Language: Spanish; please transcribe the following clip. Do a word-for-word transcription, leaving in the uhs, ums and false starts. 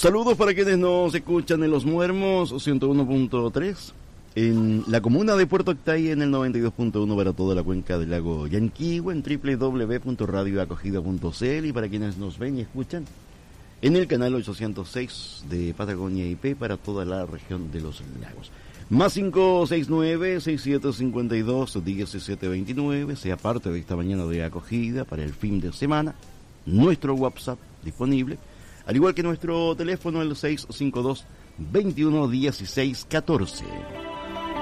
Saludos para quienes nos escuchan en Los Muermos ciento uno punto tres, en la comuna de Puerto Octay en el noventa y dos punto uno para toda la cuenca del lago Yanquihue, en doble u doble u doble u punto radio acogida punto c l, y para quienes nos ven y escuchan en el canal ochocientos seis de Patagonia I P para toda la región de los lagos. Más cinco seis nueve, seis siete cinco dos, diecisiete veintinueve, sea parte de esta mañana de acogida para el fin de semana. Nuestro WhatsApp disponible, al igual que nuestro teléfono, el seis cinco dos, veintiuno, dieciséis, catorce.